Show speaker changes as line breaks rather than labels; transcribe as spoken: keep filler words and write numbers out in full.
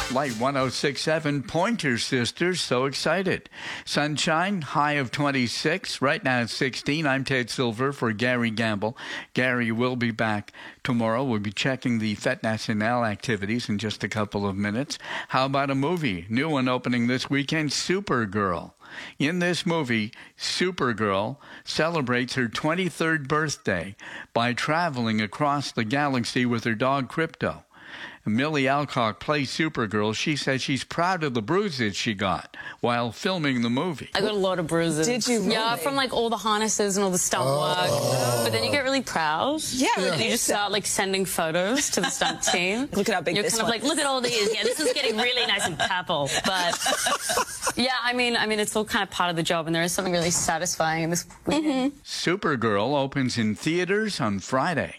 Light one oh six point seven, Pointer Sisters, so excited. Sunshine, high of twenty-six. Right now it's sixteen. I'm Ted Silver for Gary Gamble. Gary will be back tomorrow. We'll be checking the Fête Nationale activities in just a couple of minutes. How about a movie? New one opening this weekend, Supergirl. In this movie, Supergirl celebrates her twenty-third birthday by traveling across the galaxy with her dog Crypto. Millie Alcock plays Supergirl. She says she's proud of the bruises she got while filming the movie.
I got a lot of bruises.
Did you really?
Yeah, from like all the harnesses and all the stunt
oh.
work. But then you get really proud.
Yeah. yeah.
And you just start like sending photos to the stunt team.
Look at how big
You're
this
kind
one
of like, look at all these. Yeah, this is getting really nice and purple. But yeah, I mean, I mean, it's all kind of part of the job, and there is something really satisfying in this weekend.
Mm-hmm. Supergirl opens in theaters on Friday.